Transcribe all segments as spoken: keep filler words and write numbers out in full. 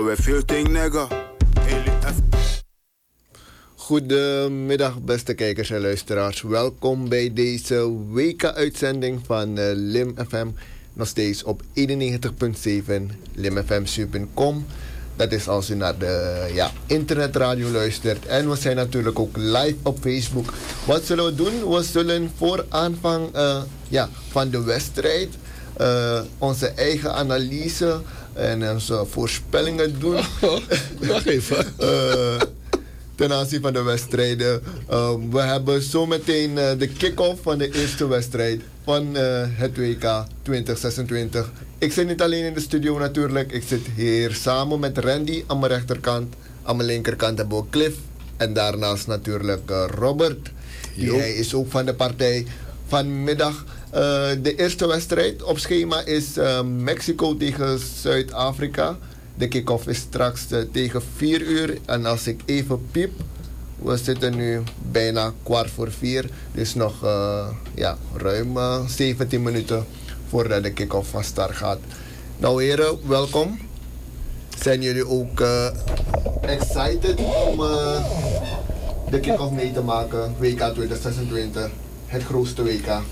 Goedemiddag beste kijkers en luisteraars. Welkom bij deze weken-uitzending van uh, Lim F M. Nog steeds op eenennegentig komma zeven limfmsu punt com. Dat is als u naar de ja, internetradio luistert. En we zijn natuurlijk ook live op Facebook. Wat zullen we doen? We zullen voor aanvang uh, ja, van de wedstrijd uh, onze eigen analyse en onze voorspellingen doen. Oh, wacht even. uh, ten aanzien van de wedstrijden. Uh, we hebben zometeen uh, de kick-off van de eerste wedstrijd van uh, het W K twintig zesentwintig. Ik zit niet alleen in de studio natuurlijk. Ik zit hier samen met Randy aan mijn rechterkant. Aan mijn linkerkant hebben we Cliff. En daarnaast natuurlijk uh, Robert. Die hij is ook van de partij. Vanmiddag uh, de eerste wedstrijd op schema is uh, Mexico tegen Zuid-Afrika. De kick-off is straks uh, tegen vier uur. En als ik even piep, we zitten nu bijna kwart voor vier. Dus nog uh, ja, ruim uh, zeventien minuten voordat de kick-off van start gaat. Nou heren, welkom. Zijn jullie ook uh, excited om uh, de kick-off mee te maken? W K twintig zesentwintig, het grootste W K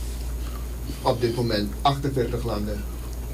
op dit moment, achtenveertig landen.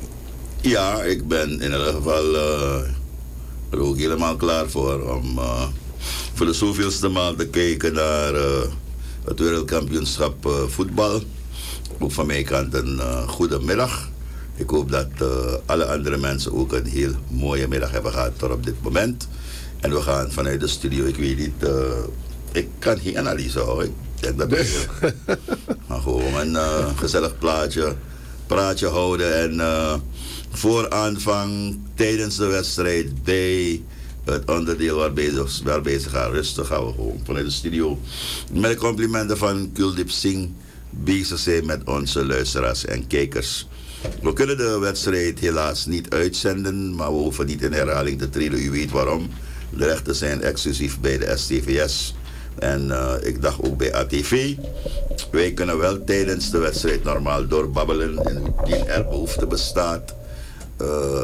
Ja, ik ben in ieder geval uh, er ook helemaal klaar voor om uh, voor de zoveelste maal te kijken naar uh, het wereldkampioenschap uh, voetbal. Ook van mijn kant een uh, goede middag. Ik hoop dat uh, alle andere mensen ook een heel mooie middag hebben gehad tot op dit moment. En we gaan vanuit de studio, ik weet niet, uh, ik kan geen analyse houden. Ik denk dat we maar gewoon een uh, gezellig plaatje, praatje houden en uh, voor aanvang, tijdens de wedstrijd, bij het onderdeel waarbij ze, waarbij ze gaan rustig gaan we gewoon vanuit de studio met de complimenten van Kuldeep Singh bezig zijn met onze luisteraars en kijkers. We kunnen de wedstrijd helaas niet uitzenden, maar we hoeven niet in herhaling te treden. U weet waarom. De rechten zijn exclusief bij de S T V S en uh, ik dacht ook bij A T V. Wij kunnen wel tijdens de wedstrijd normaal doorbabbelen indien er behoefte bestaat. Uh,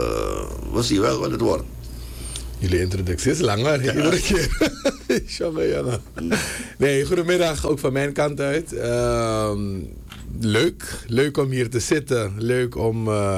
we zien wel wat het wordt. Jullie introductie is langer, ja. Iedere keer. Jongen, jongen. Nee, goedemiddag, ook van mijn kant uit. Uh, leuk, leuk om hier te zitten. Leuk om, uh,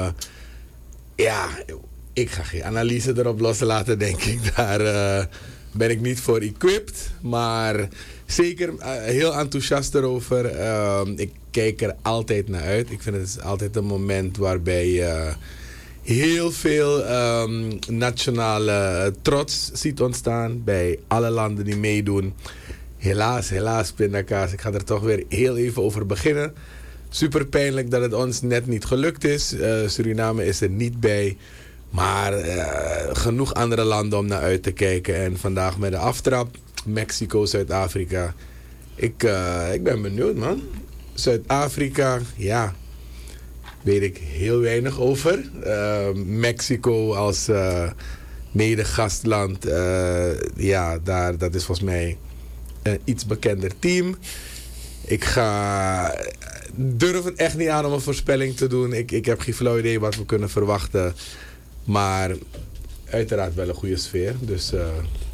ja, ik ga geen analyse erop loslaten, denk ik. Daar uh, ben ik niet voor equipped, maar zeker uh, heel enthousiast erover. Uh, ik kijk er altijd naar uit. Ik vind het altijd een moment waarbij uh, heel veel um, nationale trots ziet ontstaan bij alle landen die meedoen. Helaas, helaas, pindakaas. Ik ga er toch weer heel even over beginnen. Super pijnlijk dat het ons net niet gelukt is. Uh, Suriname is er niet bij. Maar uh, genoeg andere landen om naar uit te kijken. En vandaag met de aftrap, Mexico, Zuid-Afrika. Ik, uh, ik ben benieuwd, man. Zuid-Afrika, ja, weet ik heel weinig over. Uh, Mexico als uh, mede-gastland, uh, ja, daar, dat is volgens mij een iets bekender team. Ik ga durf het echt niet aan om een voorspelling te doen. Ik, ik heb geen flauw idee wat we kunnen verwachten. Maar uiteraard wel een goede sfeer. Dus uh,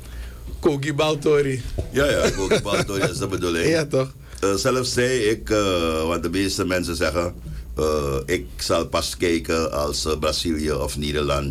Kogi Baltori. Ja, ja, Kogi Baltori is de bedoeling. Ja, toch? Uh, zelf zei ik, uh, wat de meeste mensen zeggen, uh, ik zal pas kijken als uh, Brazilië of Nederland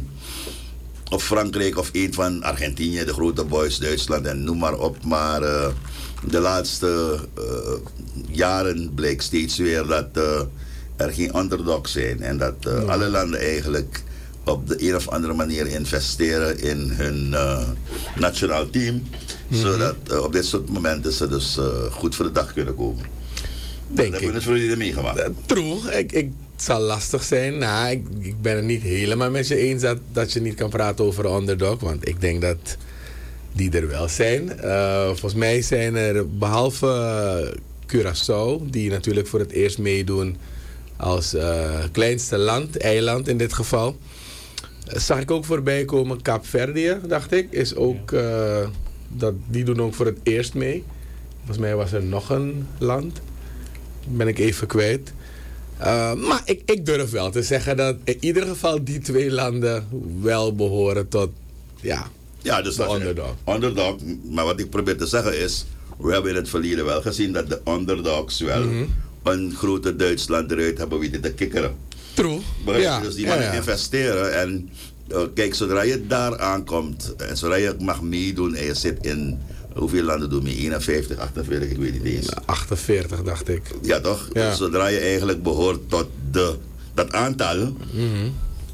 of Frankrijk of een van Argentinië, de grote boys, Duitsland en noem maar op. Maar uh, de laatste uh, jaren blijkt steeds weer dat uh, er geen underdogs zijn en dat uh, ja. alle landen eigenlijk op de een of andere manier investeren in hun uh, nationaal team, mm-hmm. zodat uh, op dit soort momenten ze dus uh, goed voor de dag kunnen komen. Denk dat ik. hebben we het voor jullie meegemaakt. Uh, true, ik, ik, het zal lastig zijn. Nou, ik, ik ben het niet helemaal met je eens dat, dat je niet kan praten over een underdog, want ik denk dat die er wel zijn. Uh, volgens mij zijn er behalve uh, Curaçao, die natuurlijk voor het eerst meedoen als uh, kleinste land, eiland in dit geval. Zag ik ook voorbij komen Kaapverdië, dacht ik. Is ook, uh, dat, die doen ook voor het eerst mee. Volgens mij was er nog een land. Ben ik even kwijt. Uh, maar ik, ik durf wel te zeggen dat in ieder geval die twee landen wel behoren tot ja, Ja, dus de dat- underdog. Underdog. Maar wat ik probeer te zeggen is, we hebben in het verleden wel gezien dat de underdogs wel Mhm. een grote Duitsland eruit hebben weten te kikkeren. True. Begrijp je? Ja, Dus die ja, mannen ja. investeren en uh, kijk, zodra je daar aankomt en zodra je mag meedoen en je zit in, hoeveel landen doen mee? eenenvijftig, achtenveertig, ik weet niet eens. achtenveertig dacht ik. Ja toch? Ja. Dus zodra je eigenlijk behoort tot de, dat aantal, Mhm.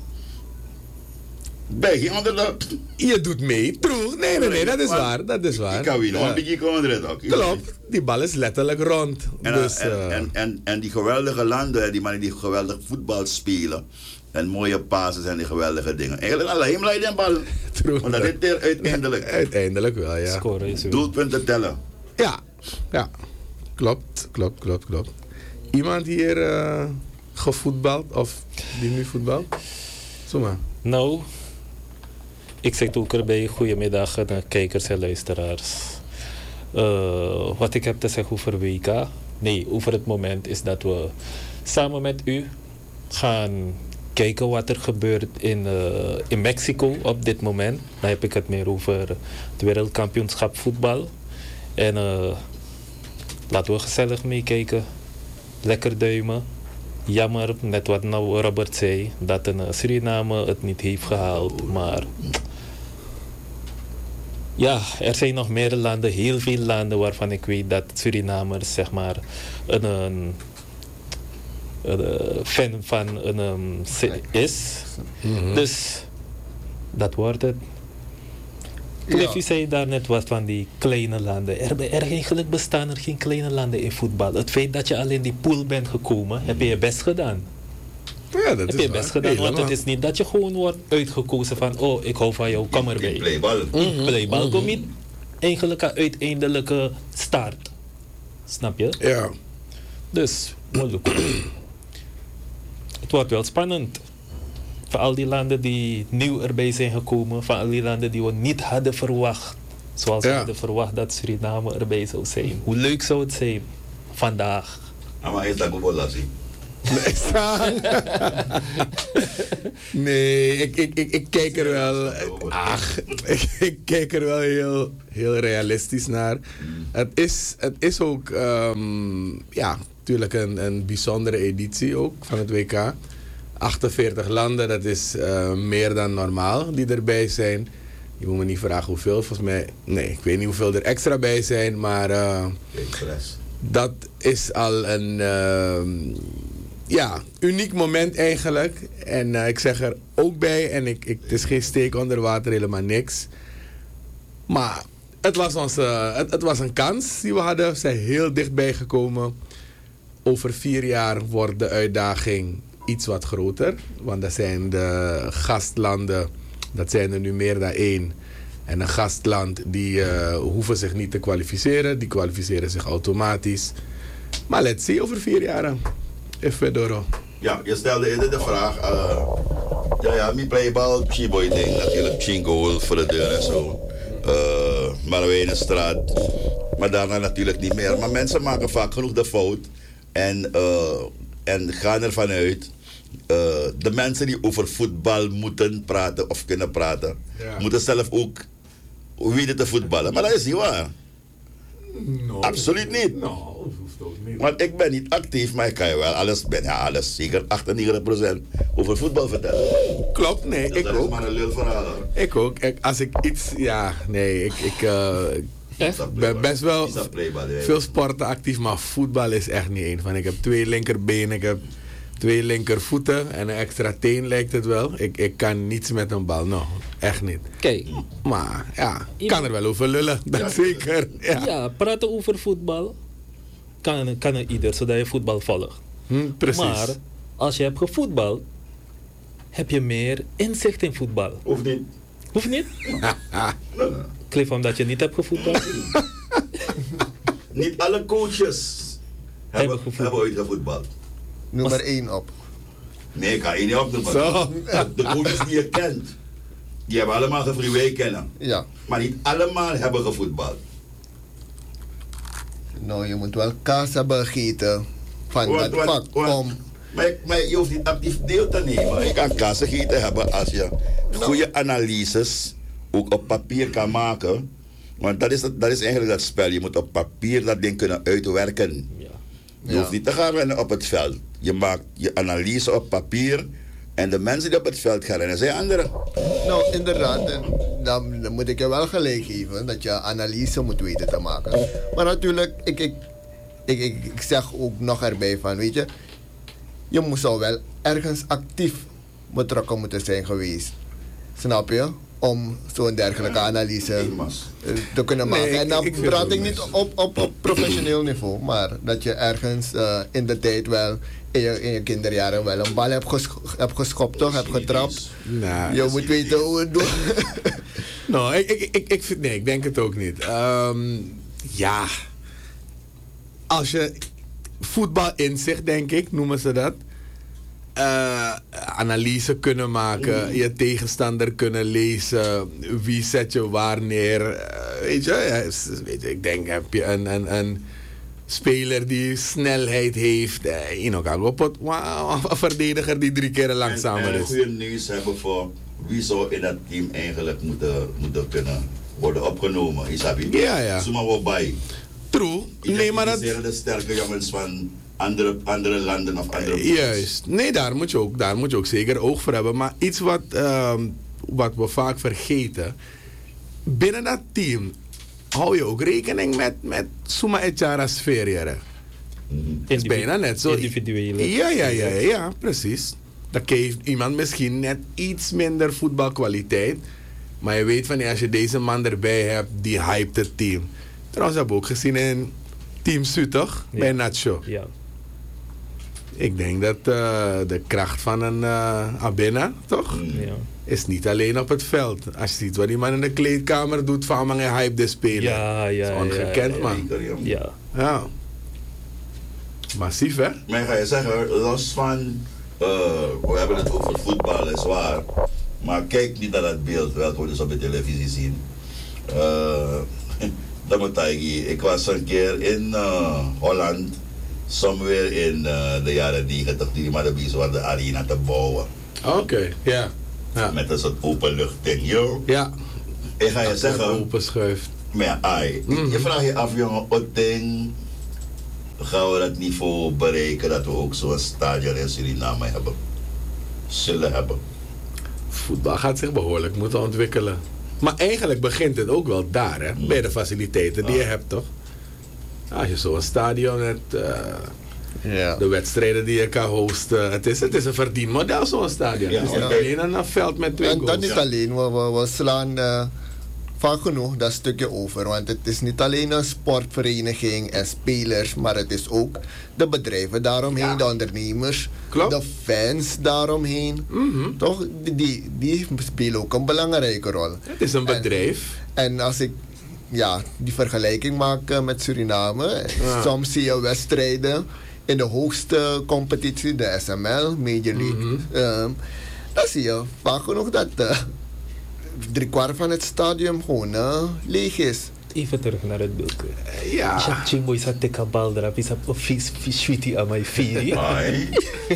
ben je geen underdog. Je doet mee. True. Nee, nee, nee, dat is Maar waar. Dat is waar. Ik kan winnen, Ja. een beetje komen ook. Klopt. Die bal is letterlijk rond. En, dus, en, eh, en, en, en die geweldige landen, die mannen die geweldig voetbal spelen. En mooie passes en die geweldige dingen. Eigenlijk alleen maar de bal. True. Want dat is er uiteindelijk. Uiteindelijk wel, ja. Scoren is weer. Doelpunten tellen. Ja, ja. Klopt, klopt, klopt, klopt. Iemand hier eh, gevoetbald of die nu voetbalt? Zomaar. Nou, ik zeg ook erbij, goedemiddag aan de kijkers en luisteraars. Eh, wat ik heb te zeggen over W K, nee, over het moment is dat we samen met u gaan kijken wat er gebeurt in, eh, in Mexico op dit moment. Dan heb ik het meer over het wereldkampioenschap voetbal. En eh, laten we gezellig meekijken, lekker duimen. Jammer, net wat nou Robert zei, dat een eh, Suriname het niet heeft gehaald. Maar ja, er zijn nog meer landen, heel veel landen waarvan ik weet dat Surinamers zeg maar een, een, een, eh, fan van een um, si- is. Mhm. Dus dat wordt het. Ja. Cliffy zei daar net wat van die kleine landen. Er, er eigenlijk bestaan er geen kleine landen in voetbal. Het feit dat je al in die pool bent gekomen, heb je je best gedaan. Ja, dat Heb is je je waar. best gedaan, want Helemaal. het is niet dat je gewoon wordt uitgekozen van, oh, ik hou van jou, kom erbij. Playbal. Mm Playbal komt niet eigenlijk een uiteindelijke start. Snap je? Ja. Dus, moeilijk. Het wordt wel spannend. Voor al die landen die nieuw erbij zijn gekomen, van al die landen die we niet hadden verwacht. Zoals we Ja. hadden verwacht dat Suriname erbij zou zijn. Hoe leuk zou het zijn vandaag? Maar is dat ook lastig? Nee, sta- nee, ik, ik, ik, ik kijk er wel. Ach, ik, ik kijk er wel heel, heel realistisch naar. Het is, het is ook, ehm, ja, natuurlijk een, een bijzondere editie ook van het W K. achtenveertig landen, dat is eh, meer dan normaal die erbij zijn. Je moet me niet vragen hoeveel, volgens mij. Nee, ik weet niet hoeveel er extra bij zijn, maar. eh, Express. dat is al een ehm, ja, uniek moment eigenlijk. En eh, ik zeg er ook bij, en ik, ik, het is geen steek onder water, helemaal niks. Maar het was, onze, het, het was een kans die we hadden. We zijn heel dichtbij gekomen. Over vier jaar wordt de uitdaging iets wat groter. Want dat zijn de gastlanden, dat zijn er nu meer dan één. En een gastland, die uh, hoeven zich niet te kwalificeren. Die kwalificeren zich automatisch. Maar let's see over vier jaar. Even door. Ja, je stelde eerder de vraag. Uh, ja, ja, mijn playbal, Chiboy ding. Natuurlijk, Chingool voor de deur en zo. Uh, Marwijnenstraat. Maar daarna natuurlijk niet meer. Maar mensen maken vaak genoeg de fout. En, uh, en gaan ervan uit. Uh, de mensen die over voetbal moeten praten of kunnen praten, Ja. moeten zelf ook weten te voetballen. Maar dat is niet waar. No, Absoluut niet. Nou, hoeft ook niet. Want ik ben niet actief, maar ik kan je wel alles, ben, ja, alles zeker achtennegentig procent over voetbal vertellen. Klopt, nee, Dus ik dat is ook. maar een lulverhaal hoor. Ik ook. Ik, als ik iets, ja, nee, ik, ik uh, Echt? ben best wel Is dat playbal, hè? veel sporten actief, maar voetbal is echt niet één van. Ik heb twee linkerbenen, ik heb twee linkervoeten en een extra teen lijkt het wel. Ik, ik kan niets met een bal, nou, echt niet. Kijk, Maar ja, ik kan er wel over lullen, dat zeker. Ja. ja, praten over voetbal kan, kan er ieder, zodat je voetbal volgt. Hm, precies. Maar als je hebt gevoetbald, heb je meer inzicht in voetbal. Of niet? Hoeft niet? Cliff, omdat je niet hebt gevoetbald. Niet alle coaches hebben, gevoetbald. hebben ooit gevoetbald. Noem maar één op. Nee, ik ga je niet opnoemen. Zo. De, de coaches die je kent, die hebben allemaal gefreeway kennen. Ja. Maar niet allemaal hebben gevoetbald. Nou, je moet wel kaas hebben gegeten van Wat, dat wat, vak wat? om. Maar, maar je hoeft niet actief deel te nemen. Je kan kassen gegeten hebben als je goede analyses ook op papier kan maken. Want dat is, dat is eigenlijk dat spel. Je moet op papier dat ding kunnen uitwerken. Ja. Je Ja. hoeft niet te gaan rennen op het veld. Je maakt je analyse op papier. En de mensen die op het veld gaan rennen zijn anderen. Nou, inderdaad. en Dan, dan moet ik je wel gelijk geven dat je analyse moet weten te maken. Maar natuurlijk, ik, ik, ik, ik, ik zeg ook nog erbij van, weet je, je moet zo wel ergens actief betrokken moeten zijn geweest. Snap je? Om zo'n dergelijke analyse eh, te kunnen Nee, maken. ik- en dan ik vind het praat ook ik niet mis. op, op, op professioneel niveau, maar dat je ergens eh, in de tijd wel, in je, in je kinderjaren wel een bal hebt, gescho hebt geschopt, toch? Hebt getrapt. Nou, Je moet weten hoe het doen. nou, ik, ik, ik, ik vind, nee, ik denk het ook niet. Ehm, ja, als je voetbal inzicht, denk ik, noemen ze dat. eh, analyse kunnen maken, je tegenstander kunnen lezen, wie zet je waar neer. eh, weet, je, ja, s- weet je, ik denk heb je een, een, een speler die snelheid heeft, eh, in elkaar op het, wow, een verdediger die drie keer langzamer en, en is. goede nieuws hebben voor wie zou in dat team eigenlijk moeten, moeten kunnen worden opgenomen. Isabi? Ja, ja. Zoem maar wel bij. True, nee, maar dat... de sterke jongens van andere, andere landen of andere ploegen. Juist. Nee, daar moet je ook, daar moet je ook zeker oog voor hebben. Maar iets wat, ehm, wat we vaak vergeten. Binnen dat team hou je ook rekening met, met Suma Echara sfeer. Het is bijna net zo. Individuele. Ja, ja, ja, ja, ja, precies. Dan heeft iemand misschien net iets minder voetbalkwaliteit. Maar je weet van ja, als je deze man erbij hebt, die hypt het team. Trouwens, hebben we ook gezien in Team Zuid, toch? Ja. Bij Nacho. Ja. Ik denk dat eh, de kracht van een uh, Abena, toch? Ja. Is niet alleen op het veld. Als je ziet wat die man in de kleedkamer doet, van man hij hype de speler. Ja, ja, Dat is ongekend, ja, ja. man. Zeker, jongen. Ja. Ja. Massief, hè? Maar ga je zeggen, los van, eh, we hebben het over voetbal, is waar. Maar kijk niet naar dat beeld welke we dus op de televisie zien. Uh, dat moet ik, ik was een keer in uh, Holland, somewhere in uh, de jaren negentig, die maar bezig waren de arena te bouwen. Oké, ja. Ja. Met een soort openluchtding, joh. Ja. Ik ga je Dat zeggen, open schuift. maar ja, ai, Mhm. je vraagt je af, jongen, wat ding gaan we dat niveau bereiken dat we ook zo'n stadion in Suriname hebben? Zullen hebben. Voetbal gaat zich behoorlijk moeten ontwikkelen. Maar eigenlijk begint het ook wel daar, hè? Bij de faciliteiten die je hebt, toch? Als je zo'n stadion hebt, eh, Ja. de wedstrijden die je kan hosten. Het is, het is een verdienmodel, zo'n stadion. Ja, het is niet oké. alleen een veld met twee En dat goals. niet alleen, we, we, we slaan eh, vaak genoeg dat stukje over. Want het is niet alleen een sportvereniging en spelers, maar het is ook de bedrijven daaromheen, Ja. de ondernemers, Klopt. de fans daaromheen. Mhm. Toch? Die, die, die spelen ook een belangrijke rol. Het is een En- bedrijf. En als ik ja, die vergelijking maak eh, met Suriname, Ja. soms zie je wedstrijden in de hoogste competitie, de S M L, Major League. Mhm. Ehm, dan zie je vaak genoeg dat uh, drie kwart van het stadion gewoon uh, leeg is. Even terug naar het beeld. Eh, Ja. Ja, Chimbo is een tikka bal erop, is een sweetie aan mijn vier. Ai.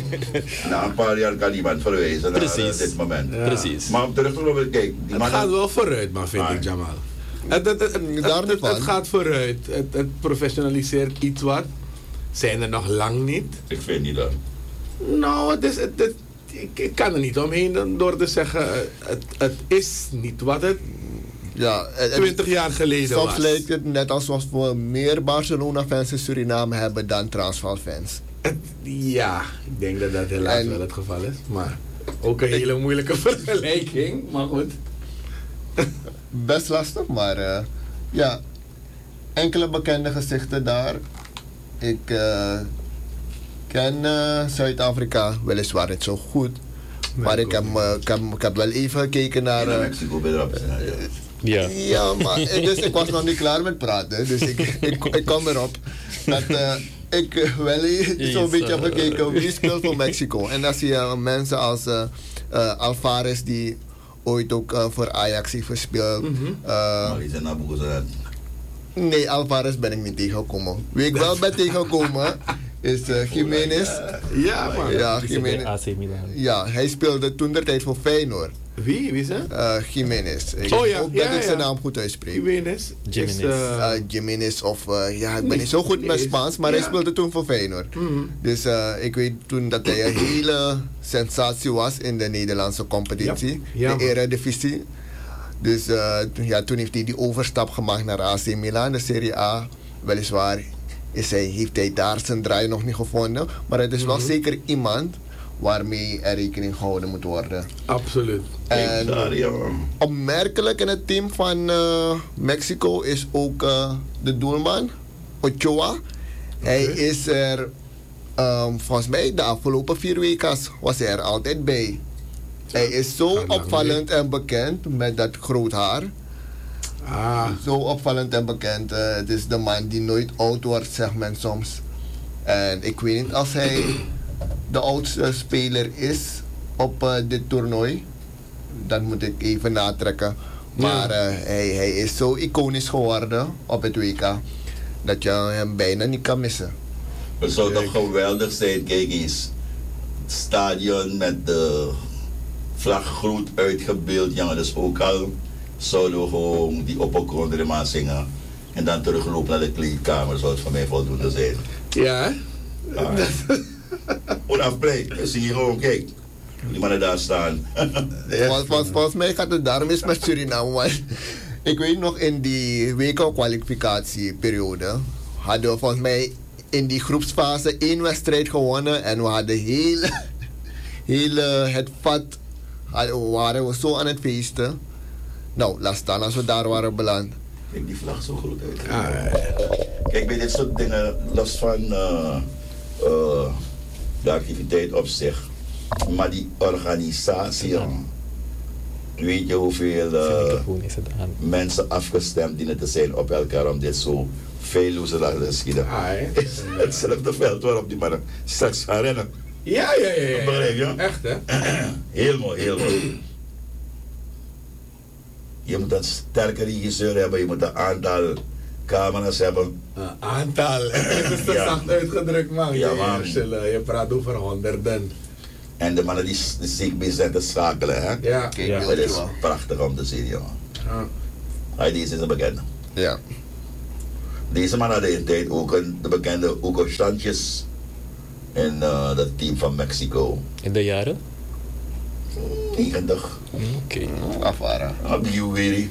Na een paar jaar kan iemand verwijzen naar Precies. uh, dit moment. Ja. Precies. Maar om terug te komen, kijk, die Het mannen... gaat wel vooruit, maar vind Ah. ik, Jamal. Het, het, het, het, Daar het- niet van. het gaat vooruit. Het, het professionaliseert iets wat. Zijn er nog lang niet. Ik vind niet dat. Nou, het is, het, het- ik, ik kan er niet omheen dan door te zeggen, eh, het, het is niet wat het Ja, en- en twintig jaar geleden soms was. lijkt het net alsof we meer Barcelona-fans in Suriname hebben dan Transvaal-fans. Het- ja, ik denk dat dat helaas En- wel het geval is. Maar ook een hele moeilijke vergelijking. Maar goed. Best lastig, maar eh, ja, enkele bekende gezichten daar. Ik eh, ken eh, Zuid-Afrika weliswaar niet zo goed, maar ik heb, eh, ik, heb, ik heb wel even gekeken naar... In eh, Mexico ben je erop. Ja. ja, maar eh, dus ik was nog niet klaar met praten, dus ik, ik, ik kom erop dat eh, ik eh, wel zo'n beetje heb gekeken wie speelt voor Mexico. En dan zie je eh, mensen als eh, eh, Alvarez die ooit ook eh, voor Ajax heeft gespeeld. Mhm. Eh, Maar die zijn naar Boegozaat. Nee, Alvarez ben ik niet tegengekomen. Wie ik wel ben tegengekomen is uh, Jiménez. Ja, man. Ja, Die zit bij Jiménez. A C Milan. Ja, hij speelde toen de tijd voor Feyenoord. Wie? Wie is dat? Uh, Jiménez. Ik Oh ja, hoop ja, dat ik zijn ja. naam goed uitspreek. Jiménez. Jiménez. Is, uh, Uh, Jiménez of uh, ja, ik ben niet zo goed met Spaans, maar Ja. hij speelde toen voor Feyenoord. Mhm. Dus uh, ik weet toen dat hij een hele sensatie was in de Nederlandse competitie, Ja. Ja, de man. Eredivisie. Dus uh, ja, toen heeft hij die overstap gemaakt naar A C Milan, de Serie A. Weliswaar is hij, heeft hij daar zijn draai nog niet gevonden, maar het is wel Mhm. zeker iemand waarmee er rekening gehouden moet worden. Absoluut. En Daar, ja, man. opmerkelijk in het team van uh, Mexico is ook uh, de doelman, Ochoa. Hij is er, um, volgens mij de afgelopen vier weken was hij er altijd bij. Hij is zo Gaat lang opvallend en bekend met dat groot haar. Ah, Zo opvallend en bekend. Uh, het is de man die nooit oud wordt, zegt men soms. En ik weet niet als hij de oudste speler is op uh, dit toernooi. Dat moet ik even natrekken. Maar uh, hij, hij is zo iconisch geworden op het W K dat je hem bijna niet kan missen. Het zou toch geweldig zijn, kijk eens. Het stadion met de vlag groot uitgebeeld, jongen. Dus ook al zouden we gewoon die opperkonderima zingen. En dan teruglopen naar de kleedkamer, zou het voor mij voldoende zijn. ja, hè? Ah. Onafbreid, we zien hier gewoon, kijk. Die mannen daar staan. Volgens, volgens, volgens mij gaat het daarom eens met Suriname. Maar ik weet nog in die W K-kwalificatieperiode hadden we volgens mij in die groepsfase één wedstrijd gewonnen en we hadden heel, heel uh, het vat, hadden, waren we zo aan het feesten. Nou, laat staan als we daar waren beland. Kijk die vlag zo groot uit. Ah, Kijk, bij dit soort dingen, los van uh, uh, de activiteit op zich, maar die organisatie, jongen. Weet je hoeveel Zijn uh, microfoon is het aan. mensen afgestemd dienen te zijn op elkaar om dit zo feilloos te schieten? ah, hè? Hetzelfde veld waarop die mannen straks gaan rennen. Ja, ja, ja, ja. Begrijp je? Echt, hè? Heel mooi, heel mooi. Je moet een sterke regisseur hebben, je moet een aantal camera's hebben. Een aantal. Het is te Ja. zacht uitgedrukt, man. Ja, Je- man. Je, je praat over honderden. En de mannen die, die zich bezig zijn te schakelen, hè? Ja. Kijk, Ja. die Dat was is er wel. prachtig om te zien, jongen. Ja. Hij deze is een bekende. Ja. Deze man had in de tijd ook een, de bekende Hugo Sanchez in uh, dat team van Mexico. In de jaren? negentig. Oké. Afvaren. Opnieuw weer.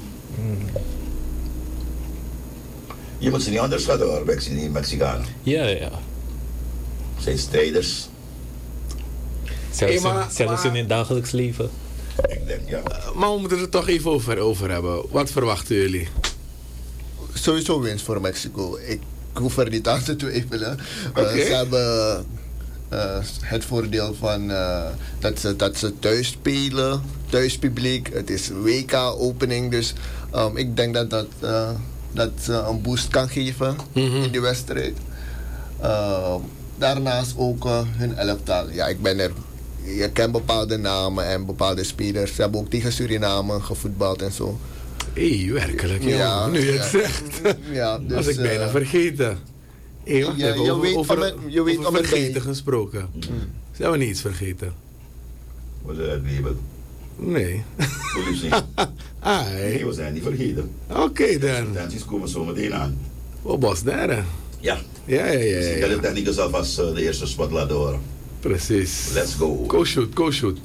Je moet ze niet onderschatten hoor, Mexi- die Mexicanen. Ja, ja. Zijn strijders. Zelfs, Hey, maar- in, zelfs maar- in het dagelijks leven. Ik denk ja. Maar we moeten het er toch even over, over hebben. Wat verwachten jullie? Sowieso winst voor Mexico. Ik hoef er niet aan te twijfelen. Uh, Oké. Ze hebben uh, het voordeel van uh, dat, ze, dat ze thuis spelen, thuispubliek. Het is W K-opening, dus um, ik denk dat dat, uh, dat ze een boost kan geven in die wedstrijd. Uh, daarnaast ook uh, hun elftal. Ja, ik ben er. Je kent bepaalde namen en bepaalde spelers. Ze hebben ook tegen Suriname gevoetbald en zo. Hé, werkelijk, joh. Ja, Nu je het ja. zegt. Ja, Dat dus, was ik bijna uh, vergeten. Hé, wacht Ja, even, je over, weet over, om het- je weet over om het vergeten bij- gesproken. Zijn we niet iets vergeten? Wat is het label? Nee. Hoe lief zien? ah, Nee, hé. we zijn niet vergeten. Oké dan. Tenties komen zo meteen aan. Wat was daar? hè? Ja. Ja, ja, ja. Dus ik ja, ga de ja. technicus alvast uh, de eerste spot laten horen. Precies. Let's go. Go shoot, go shoot.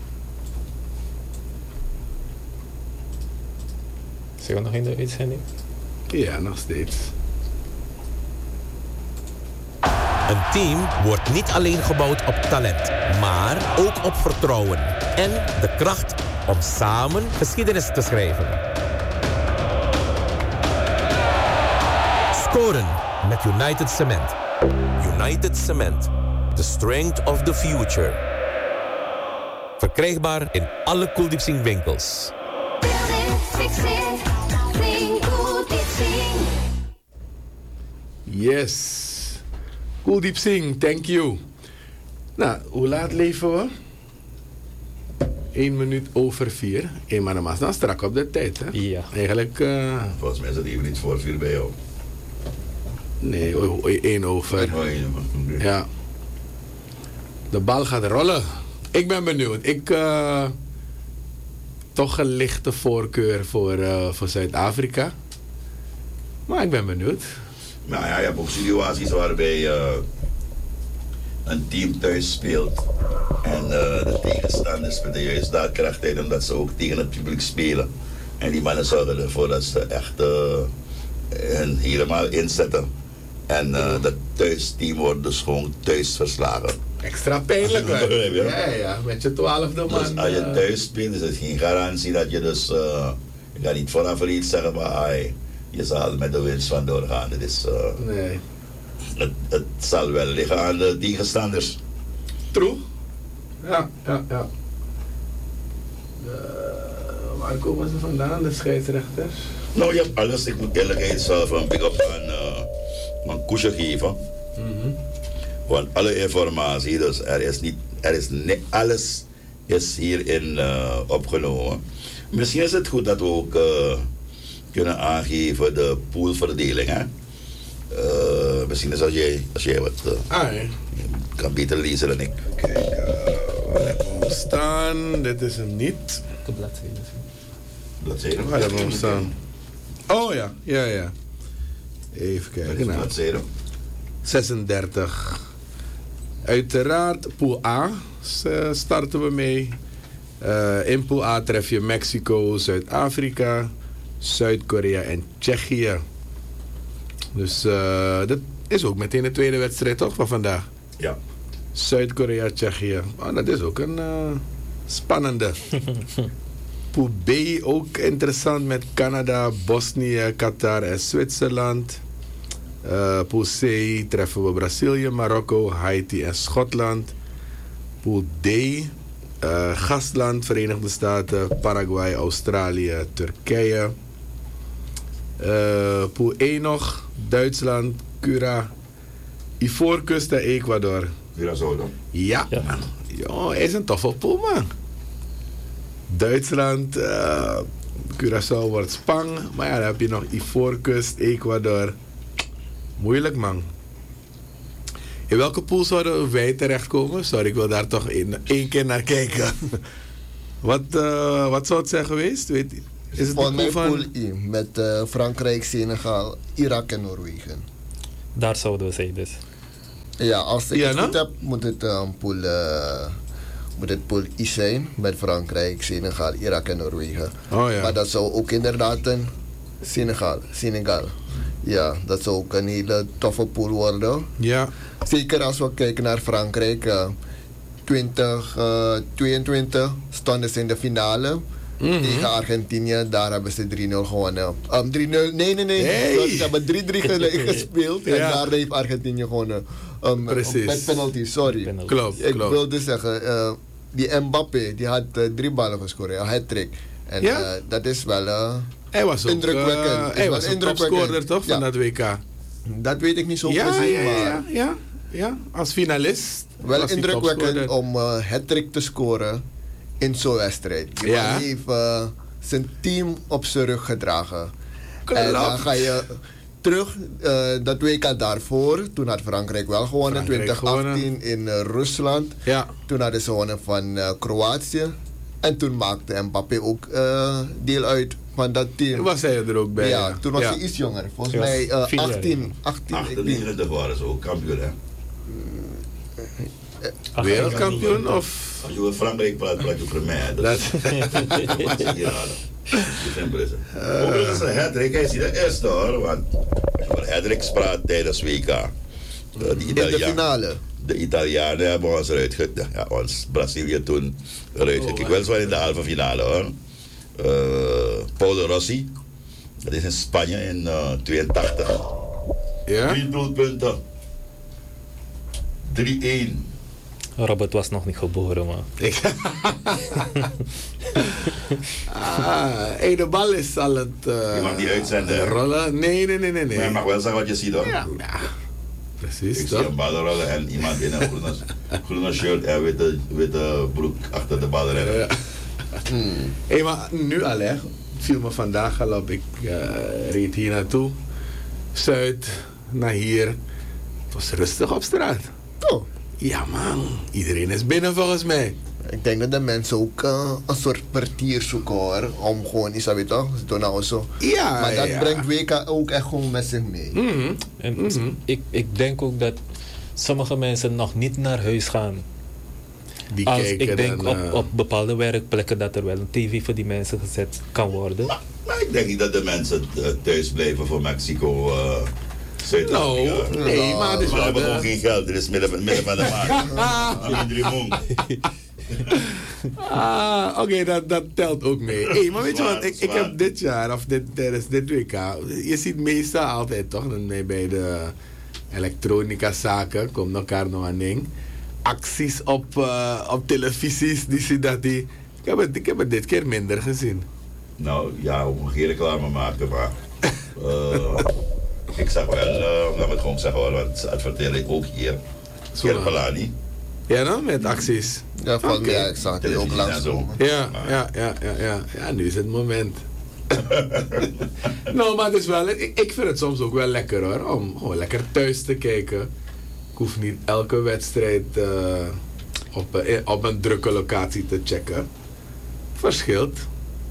Zijn we nog in de uitzending? Ja, nog steeds. Een team wordt niet alleen gebouwd op talent, maar ook op vertrouwen en de kracht om samen geschiedenis te schrijven. Scoren met United Cement. United Cement, the strength of the future. Verkrijgbaar in alle Kuldiepsing winkels. Yes. Kuldeep Singh, thank you. Nou, hoe laat leven we? Eén minuut over vier. Hé, maar dan was dan strak op de tijd, hè? Ja. Eigenlijk, eh, Volgens mij is het even niet voor vier bij jou. Nee, één over. Oh, één over. Ja. De bal gaat rollen. Ik ben benieuwd. Ik uh, toch een lichte voorkeur voor, uh, voor Zuid-Afrika. Maar ik ben benieuwd. Nou ja, je hebt ook situaties waarbij uh, een team thuis speelt en uh, de tegenstanders met de juiste daadkracht hebben omdat ze ook tegen het publiek spelen. En die mannen zorgen ervoor dat ze echt uh, hen helemaal inzetten. En uh, dat thuisteam wordt dus gewoon thuis verslagen. Extra pijnlijk, hè? Ja. Ja, ja, met je twaalfde man. Dus als je thuis speelt is het geen garantie dat je dus, uh, ik ga niet vooraf iets zeggen, maar ai, je zal met de winst van doorgaan. Het, is, uh, Nee. het, het zal wel liggen aan de tegenstanders. True. Ja, ja, ja. Uh, waar komen ze vandaan, de scheidsrechters? Nou, je hebt alles. Ik moet eerlijkheid zelf een big up aan, uh, aan Koesje geven. Mm-hmm. Want alle informatie, dus er is niet, er is niet alles is hierin uh, opgenomen. Misschien is het goed dat we ook uh, kunnen aangeven de poolverdeling. Hè? Uh, misschien is als jij, als jij wat uh, Ah, ja. kan beter lezen dan ik. Kijk, uh, waar hebben we hem staan? Dit is hem niet. De bladzijde. Dat zei je. Waar hebben we hem staan? Oh ja, ja, ja. Even kijken. Nou. Dat zei je. zesendertig. Uiteraard, pool A uh, starten we mee. Uh, in pool A tref je Mexico, Zuid-Afrika, Zuid-Korea en Tsjechië. Dus uh, dat is ook meteen de tweede wedstrijd toch van vandaag? Ja. Zuid-Korea, Tsjechië. Oh, dat is ook een uh, spannende. Pool B ook interessant met Canada, Bosnië, Qatar en Zwitserland. Uh, pool C treffen we Brazilië, Marokko, Haiti en Schotland. Pool D, uh, gastland, Verenigde Staten, Paraguay, Australië, Turkije. Uh, pool E nog, Duitsland, Cura, Ivoorkust en Ecuador. Curaçao dan. Ja, Ja. Jo, is een toffe pool, man. Duitsland, uh, Curaçao wordt Spang. Maar ja, dan heb je nog Ivoorkust, Ecuador. Moeilijk, man. In welke pool zouden wij terechtkomen? Sorry, ik wil daar toch één, één keer naar kijken. wat, uh, wat zou het zijn geweest? Weet, is het Van de pool mijn van... pool I met uh, Frankrijk, Senegal, Irak en Noorwegen. Daar zouden we zijn dus. Ja, als ik Ja, het no? goed heb, moet het uh, een pool, uh, moet het pool I zijn met Frankrijk, Senegal, Irak en Noorwegen. Oh ja. Maar dat zou ook inderdaad een Senegal, Senegal. Ja, dat zou ook een hele toffe pool worden. Ja. Zeker als we kijken naar Frankrijk. Uh, twintig tweeëntwintig stonden ze in de finale. Mhm. Tegen Argentinië, daar hebben ze drie nul gewonnen. Um, drie nul, nee, nee, nee. Hey. Sorry, ze hebben drie drie gelijk gespeeld. En Ja. daar heeft Argentinië gewonnen. Um, Precies. Met penalty, sorry. Penalty. Klopt, Ik klopt. wilde zeggen, uh, die Mbappé, die had uh, drie ballen gescoord, een hat-trick. En Ja? uh, dat is wel, uh, Hij was ook, indrukwekkend. uh, Is hij wel was een indrukwekkend. topscorer toch van Ja. dat W K? dat weet ik niet zo Ja, precies, ja, maar ja, ja, ja. Als finalist. wel was hij indrukwekkend topscorer. om uh, hat-trick te scoren in zo'n wedstrijd. Die Ja. man heeft uh, zijn team op zijn rug gedragen. En dan Klopt. ga je terug, uh, dat W K daarvoor, toen had Frankrijk wel gewonnen, Frankrijk twintig achttien in uh, Rusland. Ja. Toen hadden ze gewonnen van uh, Kroatië. En toen maakte Mbappé ook uh, deel uit van dat team. Was hij er ook bij? ja, toen was ja. hij iets jonger. Volgens Hij was mij uh, vier jaar achttien. achttien ik denk. achtennegentig waren ze ook kampioen, hè? Ach, Wereldkampioen of... Als je over Frankrijk praat, praat je over mij. Dat Dat, is hier aan. Die zijn Britten. Overigens een hat-trick, hij is niet de eerste hoor. Want als je over hat-tricks praat tijdens W K. uh, de In de Italiaan- finale. De Italianen hebben ons eruit ge... Ja, ons Brazilië toen eruit gekeken. Weliswaar in de halve finale hoor. Uh, Paolo Rossi. Dat is in Spanje in uh, tweeëntachtig. ja? Drie doelpunten. drie-één. Robert was nog niet geboren, man. Ik- ah, hey, de bal is al het uh, Je mag die uitzenden, hè? rollen. Nee, nee, nee, nee. nee. Maar je mag wel zeggen wat je ziet hoor. Ja, ja. Precies, Ik zie toch? een bal rollen en iemand in een groene, groene shirt en witte, witte broek achter de bal rennen. Ja. Hey, maar nu al, hè. Viel me vandaag al op. Ik uh, reed hier naartoe. Zuid, naar hier. Het was rustig op straat. Oh. Ja man, iedereen is binnen volgens mij. Ik denk dat de mensen ook uh, een soort kwartier zoeken hoor. Om gewoon, is dat weet toch? Doen nou zo. Ja, maar dat ja. brengt W K ook echt gewoon met zich mee. Mm-hmm. En Mm-hmm. ik, ik denk ook dat sommige mensen nog niet naar huis gaan. Die Als kijken ik denk dan, uh, op, op bepaalde werkplekken dat er wel een tv voor die mensen gezet kan worden. Maar, maar ik denk niet dat de mensen uh, thuis blijven voor Mexico. Uh, Zuid-Afrika. No, nee, maar het is We wel hebben de- gewoon geen geld. Dit is midden, midden van de maand. Geen drie mond. Ah, oké, dat, dat telt ook mee. Hey, maar weet je wat, ik, ik Zwaar. heb dit jaar, of dit, tijdens dit W K, je ziet meestal altijd toch, dan bij de elektronica zaken, komt nog Carno aan ding, acties op, uh, op televisies, die zie dat die, ik heb, het, ik heb het dit keer minder gezien. Nou ja, we mogen geen reclame maken, maar uh, ik zag wel, uh, laat me het gewoon zeggen hoor, want adverteer ik ook hier. Zo. Kerpelani. Ja dan, met acties. Ja, van Oké. ja, ik zag die ook Televisie en langskomen. zo. Ja, ja, ja, ja, ja. Ja, nu is het moment. Nou, maar het is wel, ik, ik vind het soms ook wel lekker hoor, om gewoon lekker thuis te kijken. Ik hoef niet elke wedstrijd uh, op, uh, op een drukke locatie te checken. Verschilt.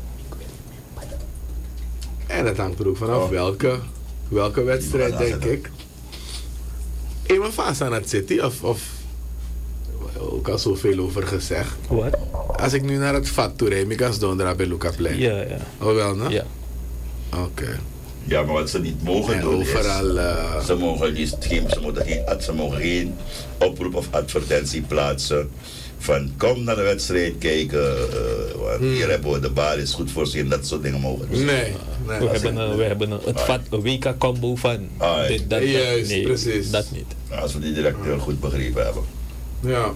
En dat hangt er ook vanaf Oh. welke, welke wedstrijd, Ja, denk dat- ik. Eenmaal vast aan het City, of, of ook al zoveel over gezegd. Wat? Als ik nu naar het vat toe rijd, ik als donderdag bij Lucaplein. Ja, ja. Oh wel, no? Ja. Oké. Ja, maar wat ze niet mogen En doen is, overal... uh, ze mogen niet, geen, ze, moeten geen, ad- ze mogen geen oproep of advertentie plaatsen van kom naar de wedstrijd kijken, uh, want Hmm. hier hebben we de bar is goed voorzien, dat soort dingen mogen. Dus, nee, nee. We hebben, een, we hebben een, het vat, een W K-combo van Ah, ja. dit, dat, dat. Juist, Nee, precies. dat niet. als we die directeur goed begrepen hebben. Ja.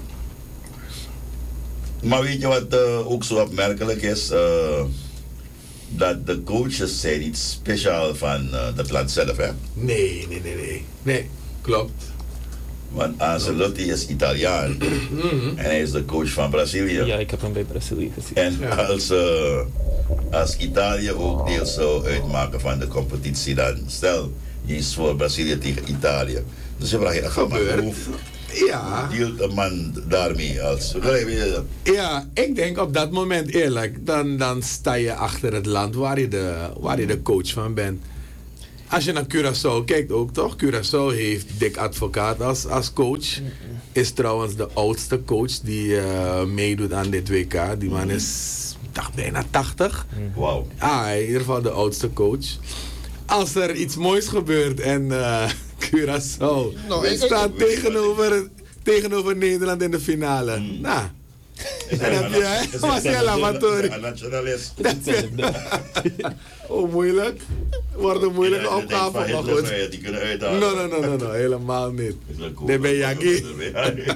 Maar weet je wat uh, ook zo opmerkelijk is? Uh, dat de coaches zijn iets speciaal van uh, het land zelf, hè? Nee, nee, nee, nee. Nee, klopt. Want Ancelotti is Italiaan Mhm. en hij is de coach van Brazilië. Ja, ik heb hem bij Brazilië gezien. En Ja. als, uh, als Italië ook deel zou uitmaken van de competitie, dan stel je is voor Brazilië tegen Italië. Dus je vraagt je, ga maar, Gebeurt. hoe Ja. deelt een man daarmee? Als, begrijp je? Ja, ik denk op dat moment eerlijk, dan, dan sta je achter het land waar je, de, waar je de coach van bent. Als je naar Curaçao kijkt ook toch, Curaçao heeft Dick Advocaat als, als coach. Is trouwens de oudste coach die uh, meedoet aan dit W K. Die man is, ik dacht bijna tachtig. Wauw. Ah, in ieder geval de oudste coach. Als er iets moois gebeurt en uh, Curaçao Nou, ik- staat ik- tegenover, tegenover Nederland in de finale. Nou, dan heb je, hè? Marcel Amatori. Een nationalist. Oh, moeilijk. Wordt een moeilijke Ja, je denkt opgave, van maar Hitler goed. zou je die kunnen uithalen. No, no, no, no, no, helemaal niet. Is wel cool. Nee, ben Jackie. Ja.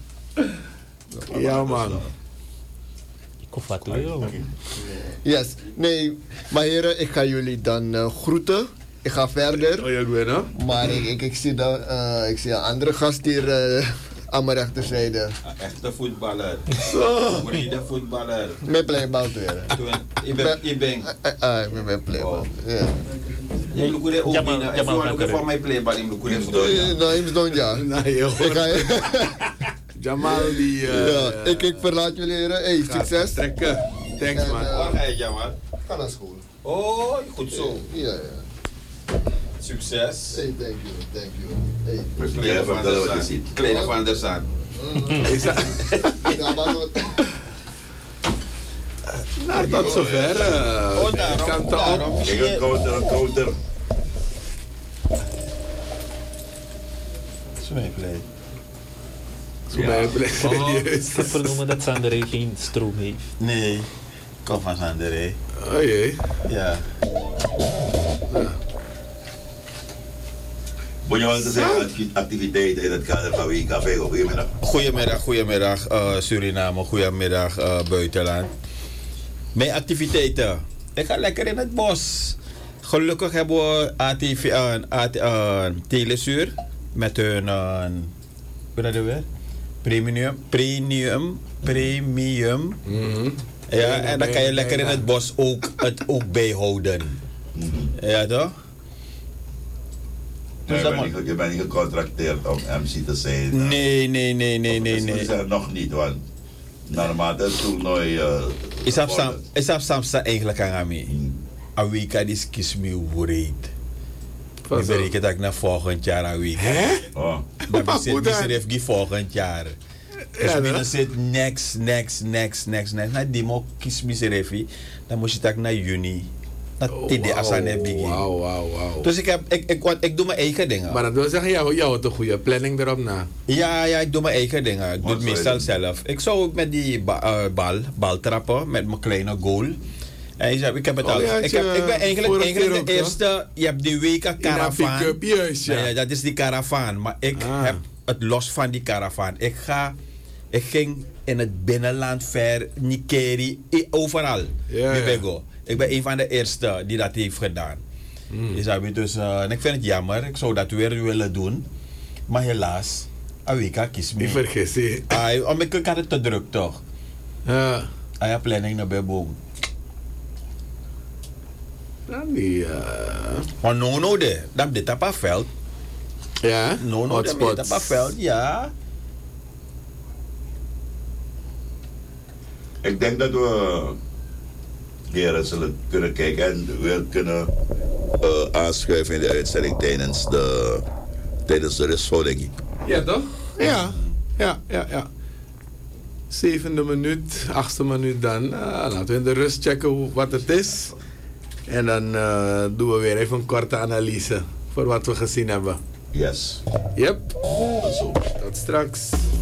Ja, man. Ik hoef wat te leren. Yes, nee, maar heren, ik ga jullie dan uh, groeten. Ik ga verder. Oh, je ook weer, hè? Maar ik, ik, ik, zie dat, uh, ik zie een andere gast hier uh, aan mijn rechterzijde. Een echte voetballer. Zo. Brede voetballer. Met playbal te weer. Ik ben, ik ben. Ah, ik ben met playbal. Ja. Ik moet ook Jamal- binnen. Ik Jamal voel ook Bakare. van mijn playbal. Ik moet ook Eh, Nou, ik don't ja. Nee, joh. Ik ga, Jamal, die... uh, ja, ik, ik verlaat jullie heren. Hey, gaat succes. trekken. Thanks, En, man. uh, Waar ga je, Jamal? Ga naar school. Oh, goed zo. Ja, ja. Succes. Hey, thank you, thank you. Hey. Dus jij Kleine van vertellen der wat je Zaan. ziet. Kleine van der Zaan. Is dat... Ja, maar wat- Nou, tot zover. Uh, Oh, daarom, kant daarom. op. Ik een counter, een counter. Zo mijn play. Zo ben je blij. Serieus. Ze vernoemen dat Sanderé geen stroom heeft. Nee. Ik kom van Sanderé. Oh jee. Ja. Moet je wel te zeggen, acti- activiteiten in het kader van W K V. Goedemiddag. Goedemiddag, goedemiddag uh, Suriname, goedemiddag uh, buitenland. Mijn activiteiten. Ik ga lekker in het bos. Gelukkig hebben we A T V, uh, A T, uh, Telesuur met hun, uh, hoe dat weer? Premium, premium, premium. Mhm. Ja, en dan kan je lekker in het bos ook, het ook bijhouden. Ja toch? je, bent niet, je bent niet gecontracteerd om M C te zijn. Nee, nee, nee, nee, nee. nee. Dus nog niet, want naarmate het toernooi... Uh, is dat sam, is dat Samsa eigenlijk aan mij? Een week is kies me worried. Ik bereken dat ik naar volgend jaar een week. Hè? Oh. Dat betekent dat volgend jaar. Dus ja, dan zit next, next, next, next, next. Na die mo kies me serefi, dan moet je tak naar juni. Dat oh, idee als aan het begin. Wauw, wauw, wauw. Dus ik heb, ik, ik, ik, ik doe mijn eigen dingen. Maar dat wil zeggen, jou, jou hebt een goede planning erop na. Ja, ja, ik doe mijn eigen dingen. Ik doe het meestal zelf. Ik zou met die ba, uh, bal, bal trappen, met mijn kleine goal. En ik heb, ik heb het oh, al. Ja, ik, heb, ik ben eigenlijk, eigenlijk de ook, eerste. Je hebt die weken caravan. Pick-up, juist, ja. Ja, ja, dat is die caravan. Maar ik ah. heb het los van die caravan. Ik ga. Ik ging in het binnenland ver, Nikeri, overal. Ja, ja. Ik ben een van de eerste die dat heeft gedaan. Mm. Dus, uh, en ik vind het jammer, ik zou dat weer willen doen. Maar helaas, Awika kies me. Ik vergis je. Ah, omdat ik had het te druk toch? Ja. Hij had planning naar Beboom. Ja. Maar no, no, de. Dat dit op een veld. Ja? No, no, dat dit op een veld, ja. Ik denk dat we heren zullen kunnen kijken en weer kunnen uh, aanschuiven in de uitzending tijdens de, tijdens de rusthouding. Ja, toch? Ja, ja, ja, ja. Zevende minuut, achtste minuut dan. Uh, laten we in de rust checken hoe, wat het is. En dan uh, doen we weer even een korte analyse voor wat we gezien hebben. Yes. Yep. Tot straks.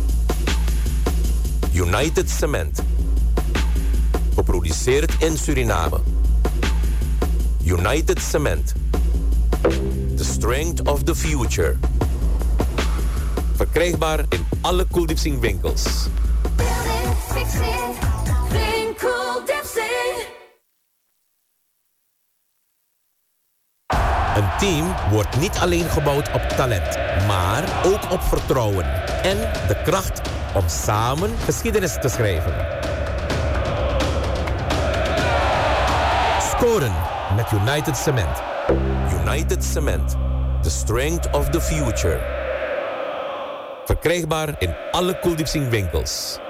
United Cement. Geproduceerd in Suriname. United Cement. The strength of the future. Verkrijgbaar in alle Cool-Diepzing winkels. Een team wordt niet alleen gebouwd op talent, maar ook op vertrouwen. En de kracht om samen geschiedenis te schrijven. Scoren met United Cement. United Cement. The strength of the future. Verkrijgbaar in alle Cool-Diepzing winkels.